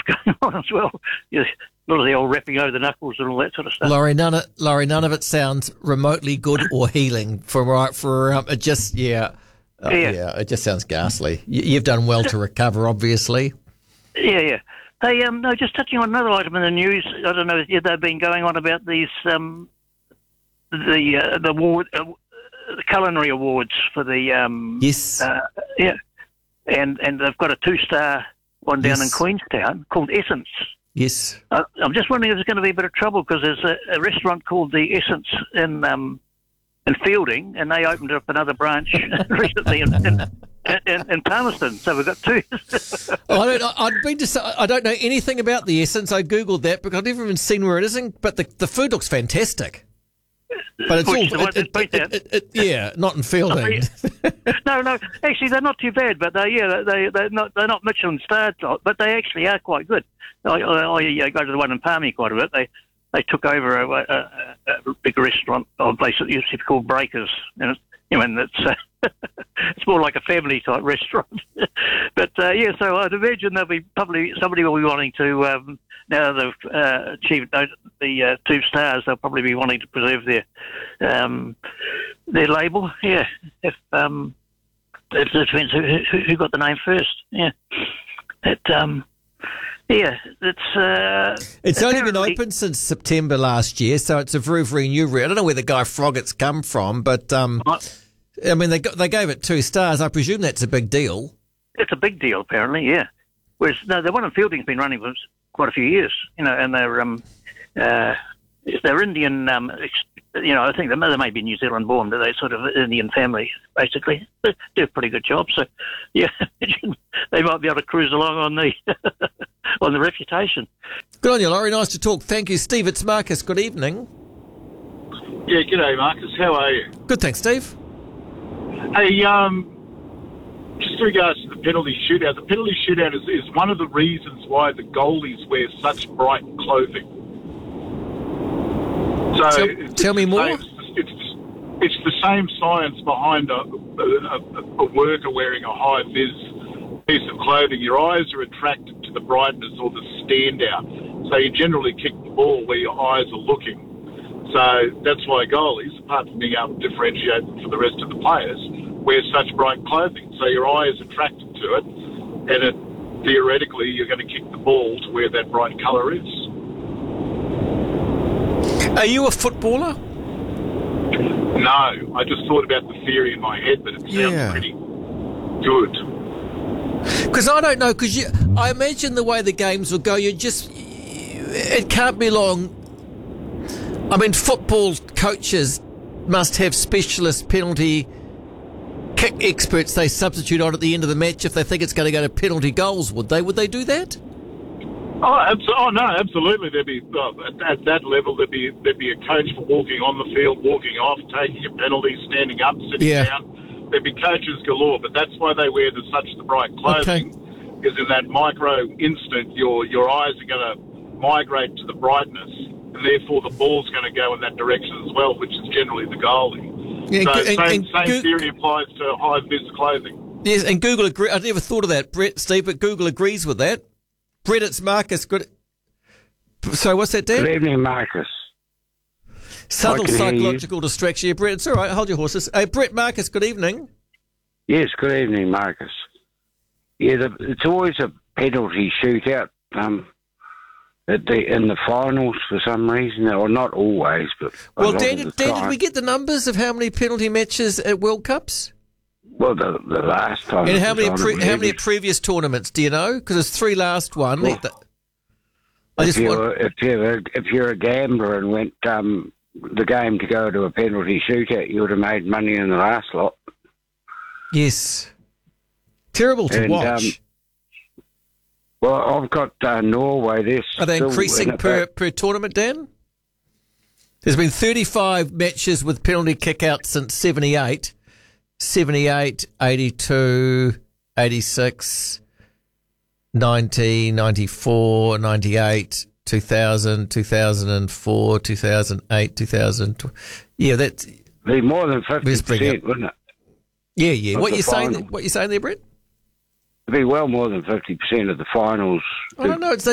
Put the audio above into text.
going on as well. Yeah, a lot of the old rapping over the knuckles and all that sort of stuff. Laurie, none of it sounds remotely good or healing. It just it just sounds ghastly. You've done well to recover, obviously. Yeah. They no, just touching on another item in the news. I don't know if they've been going on about these the award, the culinary awards for the Yes. And they've got a 2-star one down in Queenstown called Essence. Yes. I'm just wondering if there's going to be a bit of trouble because there's a restaurant called the Essence in Fielding, and they opened up another branch recently in Palmerston. So we've got two. I don't know anything about the Essence. I googled that because I've never even seen where it is. But the food looks fantastic. But it's not in Fielding. No. Actually, they're not too bad. But they're not Michelin starred, but they actually are quite good. I go to the one in Palmy quite a bit. They took over a big restaurant or place that used to be called Breakers, and it's it's more like a family type restaurant. But so I'd imagine somebody will be wanting to now they've achieved the 2 stars. They'll probably be wanting to preserve their label. Yeah, if it depends who got the name first. Yeah, it's only been open since September last year, so it's a very, very new route. I don't know where the Guy Froggett's come from, but I mean, they gave it 2 stars. I presume that's a big deal. It's a big deal, apparently, yeah. Whereas the one in Fielding's been running for quite a few years, and they're Indian. I think they may be New Zealand born, but they're sort of Indian family, basically. They do a pretty good job. So, yeah, they might be able to cruise along on the on the reputation. Good on you, Laurie. Nice to talk. Thank you, Steve. It's Marcus. Good evening. Yeah, g'day, Marcus. How are you? Good, thanks, Steve. Hey, just in regards to the penalty shootout, the penalty shootout is one of the reasons why the goalies wear such bright clothing. So tell me more. It's the same science behind a worker wearing a high-vis piece of clothing. Your eyes are attracted to the brightness or the standout. So you generally kick the ball where your eyes are looking. So that's why goalies, apart from being able to differentiate them from the rest of the players, wear such bright clothing. So your eye is attracted to it, and theoretically you're going to kick the ball to where that bright colour is. Are you a footballer? No, I just thought about the theory in my head, but it sounds pretty good. Because I don't know, because I imagine the way the games will go, it can't be long. I mean, football coaches must have specialist penalty kick experts they substitute on at the end of the match if they think it's going to go to penalty goals, would they? Would they do that? Oh no, absolutely. There'd be at that level. There'd be a coach for walking on the field, walking off, taking a penalty, standing up, sitting down. There'd be coaches galore, but that's why they wear such bright clothing. Because in that micro instant, your eyes are going to migrate to the brightness, and therefore the ball's going to go in that direction as well, which is generally the goalie. Yeah, so same theory applies to high-vis clothing. Yes, and Google agree. I never thought of that, Brett, Steve, but Google agrees with that. Brett, it's Marcus. Good. So what's that, Dan? Good evening, Marcus. Subtle psychological distraction. Yeah, Brett, it's all right. Hold your horses. Hey, Brett, Marcus, good evening. Yes, good evening, Marcus. Yeah, it's always a penalty shootout in the finals for some reason, or not always, but well, Dan, did we get the numbers of how many penalty matches at World Cups? Well, the last time. And how many at previous tournaments? Do you know? Because there's 3 last one. Well, if you're a gambler and went the game to go to a penalty shootout, you would have made money in the last lot. Yes. Terrible to watch. Well, I've got Norway. Are they increasing per tournament, Dan? There's been 35 matches with penalty kick-out since 78. 78, 82, 86, 90, 94, 98, 2000, 2004, 2008, 2000. Yeah, that's... Be more than 50%, wouldn't it? Yeah. What you saying there, Brett? It'd be well more than 50% of the finals. I don't know.